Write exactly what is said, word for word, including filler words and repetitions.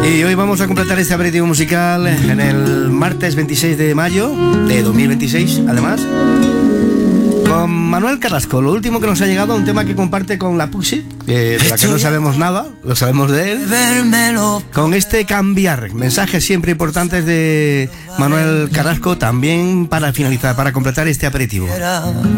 Y hoy vamos a completar este aperitivo musical en el martes veintiséis de mayo de dos mil veintiséis, además, con Manuel Carrasco. Lo último que nos ha llegado, un tema que comparte con la Puxi, eh, de la que no sabemos nada, lo sabemos de él, con este Cambiar. Mensajes siempre importantes de Manuel Carrasco, también para finalizar, para completar este aperitivo.